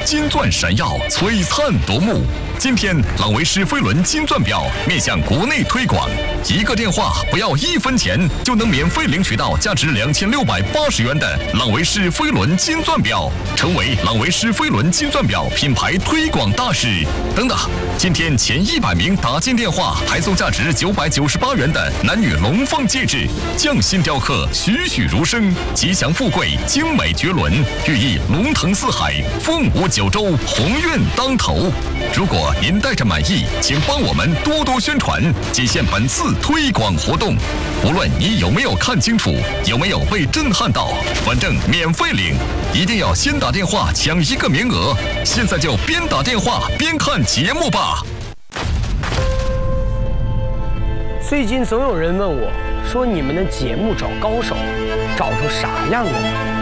金钻闪耀，璀璨夺目。今天，朗维诗飞轮金钻表面向国内推广，一个电话不要1分钱就能免费领取到价值2680元的朗维诗飞轮金钻表，成为朗维诗飞轮金钻表品牌推广大使。等等，今天前100名打进电话还送价值998元的男女龙凤戒指，匠心雕刻，栩栩如生，吉祥富贵，精美绝伦，寓意龙腾四海，凤舞九州，鸿运当头。如果您带着满意，请帮我们多多宣传，仅限本次推广活动。无论你有没有看清楚，有没有被震撼到，反正免费领，一定要先打电话抢1个名额。现在就边打电话边看节目吧。 最近总有人问我，说你们的节目找高手，找出啥样的？